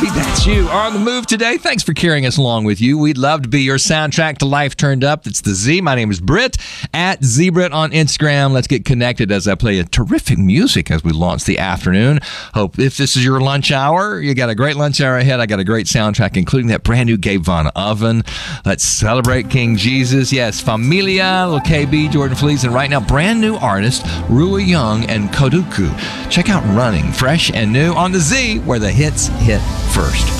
That's you. On the move today. Thanks for carrying us along with you. We'd love to be your soundtrack to life turned up. It's the Z. My name is Britt, at ZBrit on Instagram. Let's get connected as I play a terrific music as we launch the afternoon. Hope if this is your lunch hour, you got a great lunch hour ahead. I got a great soundtrack, including that brand new Gabe Von Oven. Let's celebrate King Jesus. Yes, Familia, Lil KB, Jordan Fleece, and right now, brand new artist, Rua Young and Koduku. Check out Running, fresh and new on the Z, where the hits hit first.